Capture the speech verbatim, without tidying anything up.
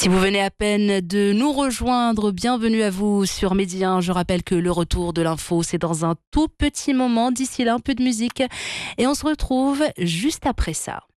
Si vous venez à peine de nous rejoindre, bienvenue à vous sur Midi un. Je rappelle que le retour de l'info, c'est dans un tout petit moment. D'ici là, un peu de musique et on se retrouve juste après ça.